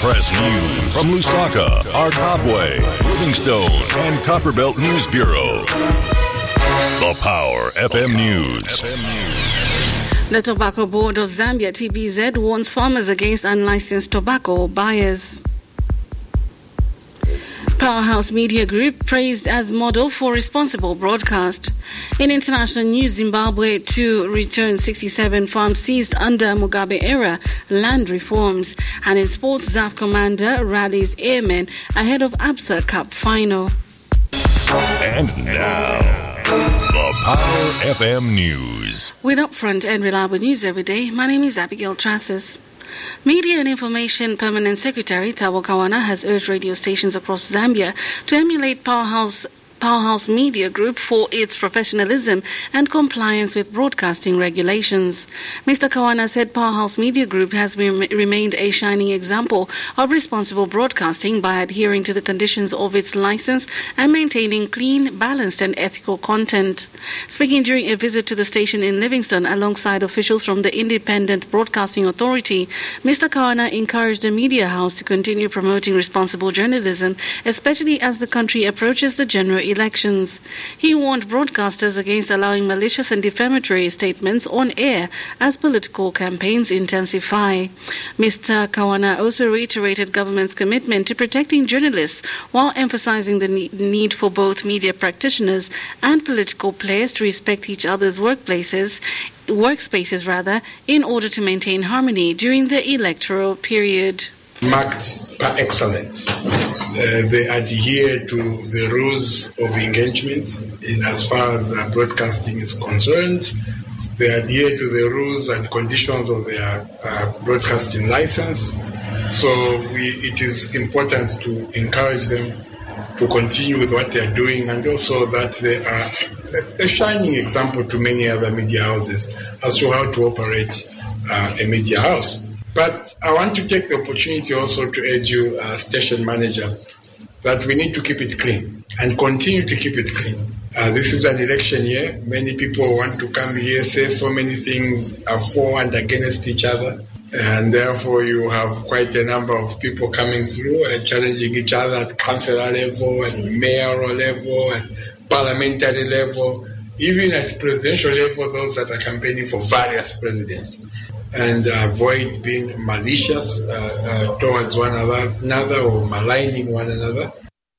Press News from Lusaka, Arkabwe, Livingstone, and Copperbelt News Bureau. The Power FM News. The Tobacco Board of Zambia, TBZ, warns farmers against unlicensed tobacco buyers. Powerhouse Media Group praised as model for responsible broadcast. In international news, Zimbabwe to return 67 farms seized under Mugabe era land reforms. And in sports, ZAF commander rallies airmen ahead of ABSA Cup final. And now, the Power FM News. With upfront and reliable news every day, my name is Abigail Trasses. Media and Information Permanent Secretary Thabo Kawana has urged radio stations across Zambia to emulate Powerhouse Media Group for its professionalism and compliance with broadcasting regulations. Mr. Kawana said Powerhouse Media Group has remained a shining example of responsible broadcasting by adhering to the conditions of its license and maintaining clean, balanced and ethical content. Speaking during a visit to the station in Livingstone alongside officials from the Independent Broadcasting Authority, Mr. Kawana encouraged the media house to continue promoting responsible journalism, especially as the country approaches the general elections. He warned broadcasters against allowing malicious and defamatory statements on air as political campaigns intensify. Mr. Kawana also reiterated government's commitment to protecting journalists while emphasizing the need for both media practitioners and political players to respect each other's workspaces in order to maintain harmony during the electoral period. Marked by excellence. They adhere to the rules of engagement in as far as broadcasting is concerned. They adhere to the rules and conditions of their broadcasting license. So it is important to encourage them to continue with what they are doing, and also that they are a shining example to many other media houses as to how to operate a media house. But I want to take the opportunity also to urge you, station manager, that we need to keep it clean and continue to keep it clean. This is an election year. Many people want to come here, say so many things are for and against each other. And therefore you have quite a number of people coming through and challenging each other at councillor level and mayoral level and parliamentary level, even at presidential level, those that are campaigning for various presidents. And avoid being malicious towards one another or maligning one another.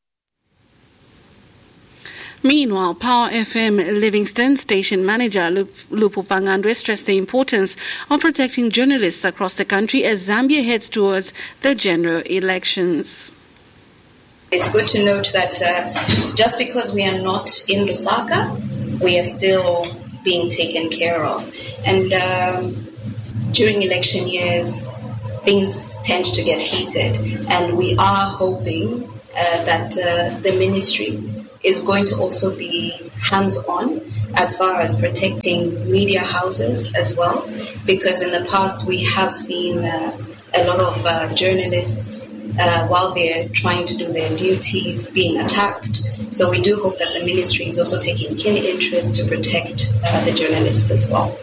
Meanwhile, Power FM Livingstone station manager Lupu Pangandwe stressed the importance of protecting journalists across the country as Zambia heads towards the general elections. It's good to note that just because we are not in Lusaka, we are still being taken care of. And during election years, things tend to get heated, and we are hoping that the ministry is going to also be hands-on as far as protecting media houses as well, because in the past we have seen a lot of journalists, while they're trying to do their duties, being attacked. So we do hope that the ministry is also taking keen interest to protect the journalists as well.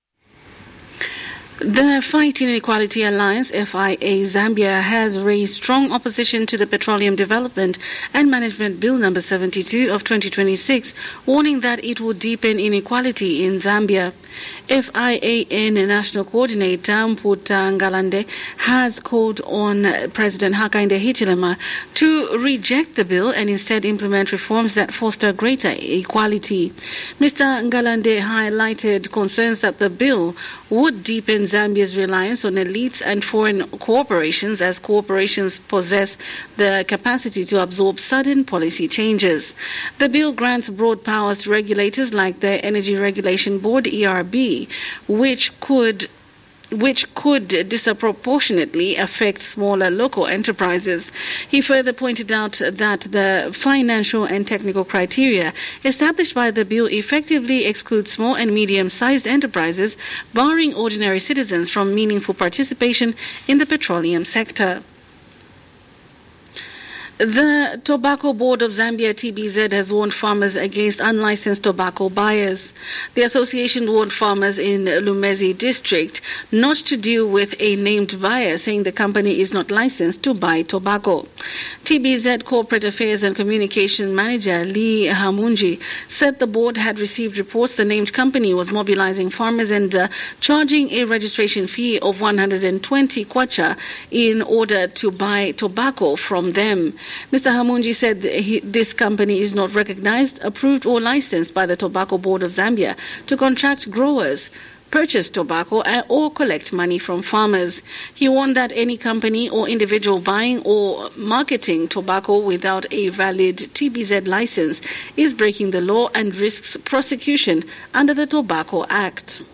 The Fighting Inequality Alliance, FIA Zambia, has raised strong opposition to the Petroleum Development and Management Bill number 72 of 2026, warning that it would deepen inequality in Zambia. FIAN National Coordinator Mputa Ngalande has called on President Hakainde Hichilema to reject the bill and instead implement reforms that foster greater equality. Mr. Ngalande highlighted concerns that the bill would deepen Zambia's reliance on elites and foreign corporations, as corporations possess the capacity to absorb sudden policy changes. The bill grants broad powers to regulators like the Energy Regulation Board, ERB, which could disproportionately affect smaller local enterprises. He further pointed out that the financial and technical criteria established by the bill effectively exclude small and medium-sized enterprises, barring ordinary citizens from meaningful participation in the petroleum sector. The Tobacco Board of Zambia, TBZ, has warned farmers against unlicensed tobacco buyers. The association warned farmers in Lumezi district not to deal with a named buyer, saying the company is not licensed to buy tobacco. TBZ Corporate Affairs and Communication Manager Lee Hamunji said the board had received reports the named company was mobilizing farmers and charging a registration fee of 120 kwacha in order to buy tobacco from them. Mr. Hamunji said this company is not recognized, approved or licensed by the Tobacco Board of Zambia to contract growers, purchase tobacco or collect money from farmers. He warned that any company or individual buying or marketing tobacco without a valid TBZ license is breaking the law and risks prosecution under the Tobacco Act.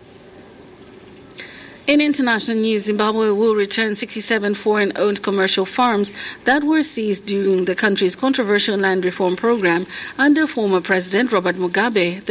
In international news, Zimbabwe will return 67 foreign-owned commercial farms that were seized during the country's controversial land reform program under former President Robert Mugabe.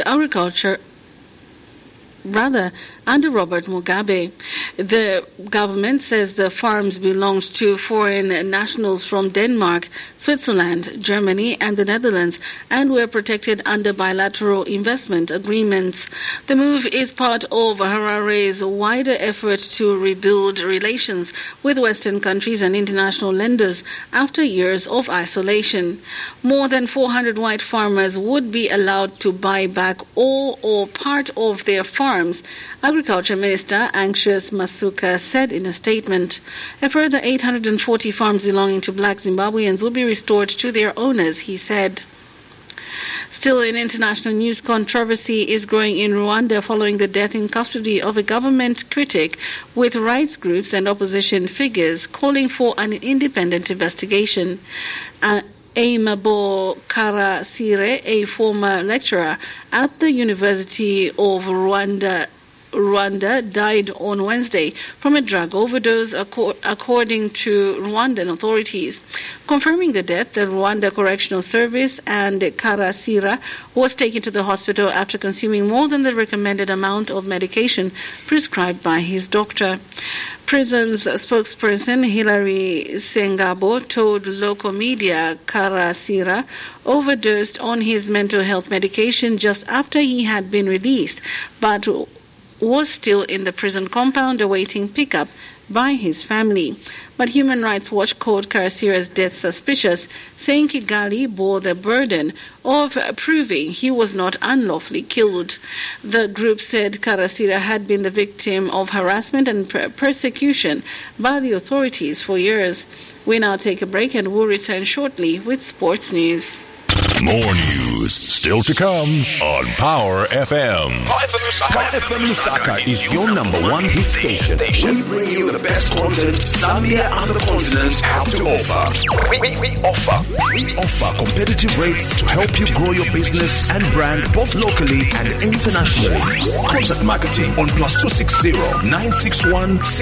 Under Robert Mugabe. The government says the farms belonged to foreign nationals from Denmark, Switzerland, Germany, and the Netherlands and were protected under bilateral investment agreements. The move is part of Harare's wider effort to rebuild relations with Western countries and international lenders after years of isolation. More than 400 white farmers would be allowed to buy back all or part of their farms, Agriculture Minister Anxious Masuka said in a statement. A further 840 farms belonging to black Zimbabweans will be restored to their owners, he said. Still in international news, controversy is growing in Rwanda following the death in custody of a government critic, with rights groups and opposition figures calling for an independent investigation. Aimabo Karasire, a former lecturer at the University of Rwanda, died on Wednesday from a drug overdose, according to Rwandan authorities. Confirming the death, the Rwanda Correctional Service and Karasira was taken to the hospital after consuming more than the recommended amount of medication prescribed by his doctor. Prison's spokesperson Hilary Sengabo told local media Karasira overdosed on his mental health medication just after he had been released, but was still in the prison compound awaiting pickup by his family. But Human Rights Watch called Karasira's death suspicious, saying Kigali bore the burden of proving he was not unlawfully killed. The group said Karasira had been the victim of harassment and persecution by the authorities for years. We now take a break and we'll return shortly with sports news. More news still to come on Power FM. Power FM Lusaka is your number one hit station. We bring you the best content Zambia and the continent have to offer. We offer competitive rates to help you grow your business and brand both locally and internationally. Contact marketing on +260 961